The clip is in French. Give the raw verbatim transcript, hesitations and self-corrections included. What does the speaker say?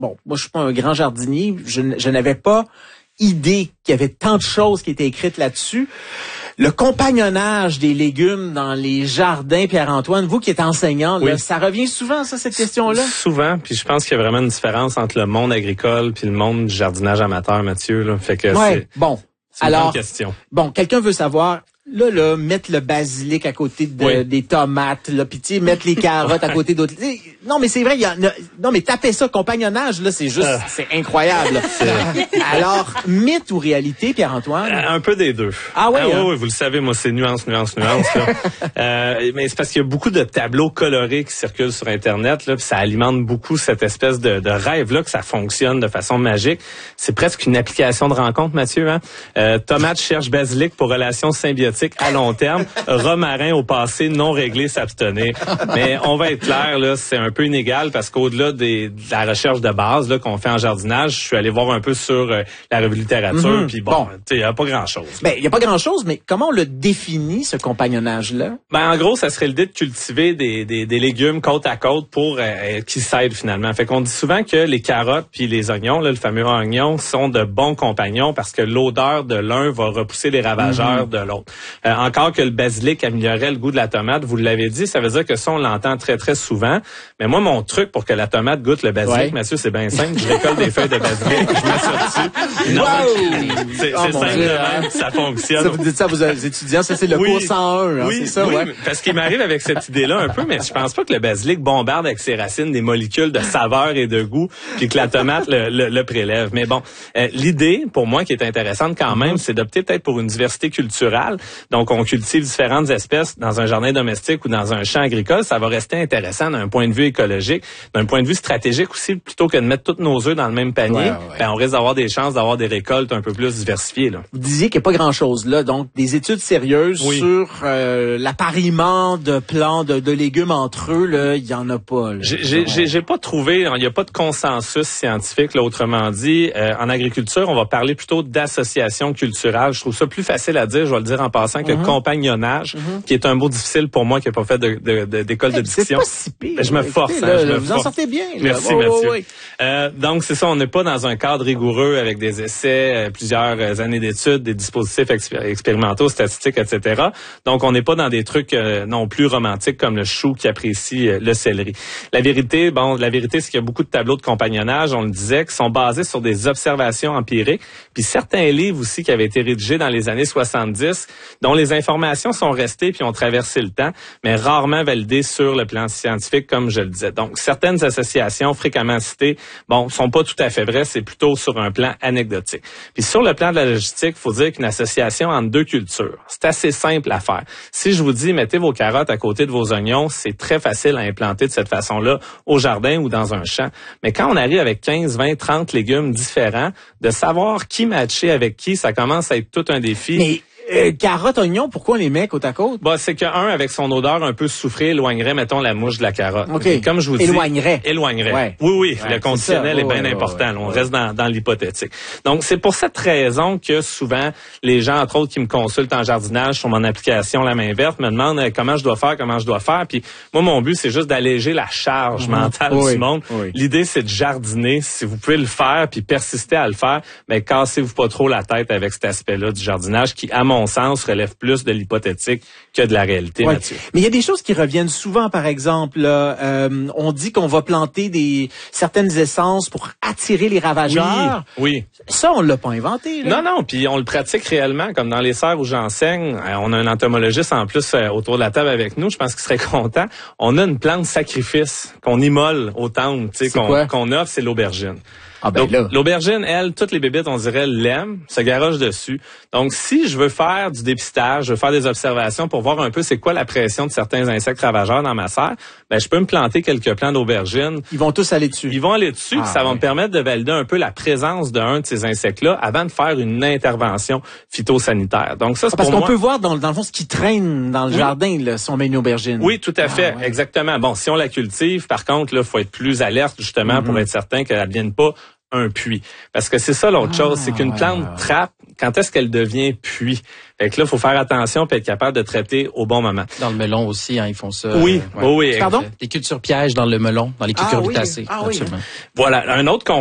bon, moi je suis pas un grand jardinier, je, je n'avais pas idée qu'il y avait tant de choses qui étaient écrites là-dessus. Le compagnonnage des légumes dans les jardins, Pierre-Antoine, vous qui êtes enseignant, là, oui. ça revient souvent, ça, cette question-là? Souvent, puis je pense qu'il y a vraiment une différence entre le monde agricole puis le monde du jardinage amateur, Mathieu. Là. Fait que ouais, c'est, bon. c'est une Alors, bonne question. Bon, quelqu'un veut savoir... Là, là, mettre le basilic à côté de, oui. des tomates, là, puis tu sais, mettre les carottes à côté d'autres. Non, mais c'est vrai, il y a, non, mais taper ça, compagnonnage, là, c'est juste, euh, c'est incroyable. C'est... Alors, mythe ou réalité, Pierre-Antoine? Un peu des deux. Ah oui? Ah, hein? oui, vous le savez, moi, c'est nuance, nuance, nuance. là. euh, mais c'est parce qu'il y a beaucoup de tableaux colorés qui circulent sur Internet, là, puis ça alimente beaucoup cette espèce de, de rêve-là que ça fonctionne de façon magique. C'est presque une application de rencontre, Mathieu. Hein? Euh, tomate cherche basilic pour relation symbiotique à long terme, romarin au passé non réglé s'abstenir. Mais on va être clair, là, c'est un peu inégal parce qu'au-delà des, de la recherche de base là, qu'on fait en jardinage, je suis allé voir un peu sur euh, la revue littérature, puis mm-hmm. bon, bon. tu sais, il n'y a pas grand-chose. Ben, il n'y a pas grand-chose, mais comment on le définit, ce compagnonnage-là? Ben, en gros, ça serait l'idée de cultiver des, des, des légumes côte à côte pour euh, qui s'aident finalement. Fait qu'on dit souvent que les carottes puis les oignons, là, le fameux oignon, sont de bons compagnons parce que l'odeur de l'un va repousser les ravageurs mm-hmm. de l'autre. Euh, encore que le basilic améliorerait le goût de la tomate, vous l'avez dit, ça veut dire que ça, on l'entend très, très souvent. Mais moi, mon truc pour que la tomate goûte le basilic, ouais. Monsieur, c'est bien simple. Je récolte des feuilles de basilic, je mets ça dessus. Non, wow! c'est, oh, c'est simple de même, ça fonctionne. Ça, vous dites ça à vos étudiants, ça, c'est le oui, cours cent un, hein, oui, c'est ça, oui, ouais. Parce qu'il m'arrive avec cette idée-là un peu, mais je pense pas que le basilic bombarde avec ses racines des molécules de saveur et de goût, puis que la tomate le, le, le prélève. Mais bon, euh, l'idée, pour moi, qui est intéressante quand même, c'est d'opter peut-être pour une diversité culturelle. Donc, on cultive différentes espèces dans un jardin domestique ou dans un champ agricole. Ça va rester intéressant d'un point de vue écologique, d'un point de vue stratégique aussi, plutôt que de mettre tous nos œufs dans le même panier. Ouais, ouais. Ben, on risque d'avoir des chances d'avoir des récoltes un peu plus diversifiées. Là. Vous disiez qu'il n'y a pas grand-chose là, donc des études sérieuses oui. sur euh, l'appariement de plants, de, de légumes entre eux, là, il y en a pas. Là. J'ai, j'ai, j'ai, j'ai pas trouvé, il n'y a pas de consensus scientifique, là, autrement dit. Euh, en agriculture, on va parler plutôt d'association culturelle. Je trouve ça plus facile à dire, je vais le dire en passant, que mm-hmm. compagnonnage, mm-hmm. qui est un mot difficile pour moi qui n'a pas fait de, de, de, d'école de diction. C'est pas si pire. Ben, je me force. Écoutez, hein, là, je me vous force. en sortez bien. Là. Merci, oh, Mathieu. Oh, oh. Euh, donc, c'est ça, on n'est pas dans un cadre rigoureux avec des essais, euh, plusieurs années d'études, des dispositifs expér- expérimentaux, statistiques, et cetera. Donc, on n'est pas dans des trucs euh, non plus romantiques comme le chou qui apprécie euh, le céleri. La vérité, bon, la vérité, c'est qu'il y a beaucoup de tableaux de compagnonnage, on le disait, qui sont basés sur des observations empiriques, puis certains livres aussi qui avaient été rédigés dans les années soixante-dix, dont les informations sont restées puis ont traversé le temps, mais rarement validées sur le plan scientifique, comme je le disais. Donc, certaines associations fréquemment citées, bon, sont pas tout à fait vraies, c'est plutôt sur un plan anecdotique. Puis sur le plan de la logistique, il faut dire qu'une association entre deux cultures, c'est assez simple à faire. Si je vous dis, mettez vos carottes à côté de vos oignons, c'est très facile à implanter de cette façon-là au jardin ou dans un champ. Mais quand on arrive avec quinze, vingt, trente légumes différents, de savoir qui matcher avec qui, ça commence à être tout un défi. Mais... Euh, carottes, oignons, pourquoi on les met côte à côte? Bah, c'est qu'un, avec son odeur un peu soufrée, éloignerait, mettons, la mouche de la carotte. Okay. Et comme je vous dis. Éloignerait. Éloignerait. Ouais. Oui, oui. Ouais, le conditionnel est, est bien ouais, important. Ouais, ouais, on ouais. reste dans, dans l'hypothétique. Donc, c'est pour cette raison que souvent, les gens, entre autres, qui me consultent en jardinage sur mon application La Main Verte, me demandent euh, comment je dois faire, comment je dois faire. Puis, moi, mon but, c'est juste d'alléger la charge mmh. mentale oui, du monde. Oui. L'idée, c'est de jardiner. Si vous pouvez le faire, puis persister à le faire, mais cassez-vous pas trop la tête avec cet aspect-là du jardinage qui, à mon sens, relève plus de l'hypothétique que de la réalité, ouais. Mathieu. Mais il y a des choses qui reviennent souvent, par exemple, là, euh, on dit qu'on va planter des certaines essences pour attirer les ravageurs. Oui, oui. Ça, on l'a pas inventé. Là. Non, non, puis on le pratique réellement, comme dans les serres où j'enseigne. On a un entomologiste en plus euh, autour de la table avec nous, je pense qu'il serait content. On a une plante sacrifice qu'on immole au temple, tu sais, qu'on, qu'on offre, c'est l'aubergine. Ah ben Donc, là. L'aubergine, elle, toutes les bébites, on dirait, l'aiment, se garochent dessus. Donc, si je veux faire du dépistage, je veux faire des observations pour voir un peu c'est quoi la pression de certains insectes ravageurs dans ma serre, ben je peux me planter quelques plants d'aubergine. Ils vont tous aller dessus. Ils vont aller dessus, ah, puis ça ouais. va me permettre de valider un peu la présence d'un de ces insectes-là avant de faire une intervention phytosanitaire. Donc ça, c'est ah, parce pour qu'on moi... peut voir dans, dans le fond ce qui traîne dans le oui. jardin, là, si on met une aubergine. Oui, tout à fait, ah, ouais. exactement. Bon, si on la cultive, par contre, là, faut être plus alerte justement mm-hmm. pour être certain qu'elle ne vienne pas un puits. Parce que c'est ça l'autre ah, chose, c'est qu'une plante ouais. trappe, quand est-ce qu'elle devient puits? Fait que là, il faut faire attention et être capable de traiter au bon moment. Dans le melon aussi, hein, ils font ça. Oui, euh, ouais. oui. Pardon? Des cultures pièges dans le melon, dans les cucurbitacées. Ah, oui. Ah, oui. Absolument. Voilà, un autre